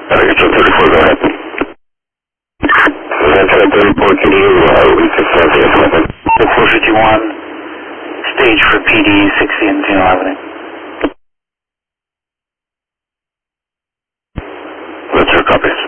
It's 134, go ahead. That's 134, can you reach the surface weapon? 451, stage for PD 60 and 1011. Let's copy.